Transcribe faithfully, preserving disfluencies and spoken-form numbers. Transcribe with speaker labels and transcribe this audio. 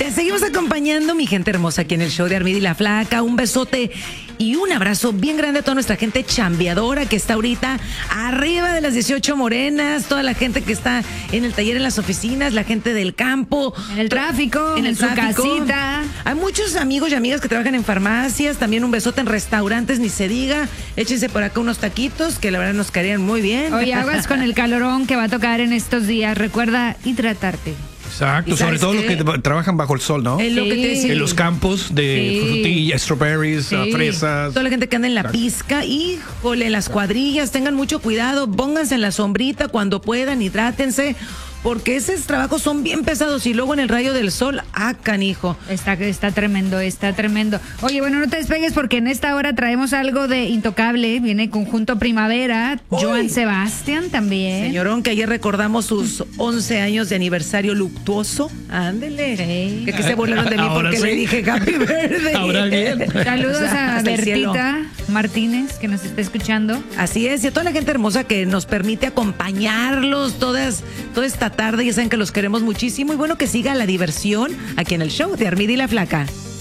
Speaker 1: Te seguimos acompañando, mi gente hermosa, aquí en el show de Armida y la Flaca. Un besote y un abrazo bien grande a toda nuestra gente chambeadora que está ahorita arriba de las dieciocho morenas, toda la gente que está en el taller, en las oficinas, la gente del campo,
Speaker 2: en el tráfico,
Speaker 1: en, el
Speaker 2: en su
Speaker 1: tráfico.
Speaker 2: casita.
Speaker 1: Hay muchos amigos y amigas que trabajan en farmacias, también un besote en restaurantes, ni se diga. Échense por acá unos taquitos que la verdad nos caerían muy bien.
Speaker 2: Oye, aguas con el calorón que va a tocar en estos días. Recuerda hidratarte.
Speaker 3: Exacto, sobre todo
Speaker 1: qué?
Speaker 3: los que trabajan bajo el sol, ¿no?
Speaker 1: Es lo que te decía.
Speaker 3: En los campos de
Speaker 2: Sí.
Speaker 3: frutillas, strawberries,
Speaker 2: Sí.
Speaker 3: uh, fresas.
Speaker 1: Toda la gente que anda en la
Speaker 3: Exacto.
Speaker 1: pizca, híjole, las cuadrillas, tengan mucho cuidado, pónganse en la sombrita cuando puedan, hidrátense, porque esos trabajos son bien pesados y luego en el rayo del sol, ah, canijo.
Speaker 2: Está, está tremendo, está tremendo. Oye, bueno, no te despegues porque en esta hora traemos algo de Intocable. Viene Conjunto Primavera,
Speaker 1: Uy.
Speaker 2: Joan Sebastián también.
Speaker 1: Señorón, que ayer recordamos sus once años de aniversario luctuoso. Ándele.
Speaker 2: Sí.
Speaker 1: Que aquí se burlaron de mí
Speaker 3: Ahora
Speaker 1: porque
Speaker 3: sí.
Speaker 1: le dije happy birthday.
Speaker 3: Ahora bien.
Speaker 2: Saludos
Speaker 1: O sea,
Speaker 2: a
Speaker 1: hasta el cielo.
Speaker 2: Bertita Martínez, que nos está escuchando.
Speaker 1: Así es, y a toda la gente hermosa que nos permite acompañarlos todas, toda esta tarde. Ya saben que los queremos muchísimo y bueno, que siga la diversión aquí en el show de Armida y la Flaca.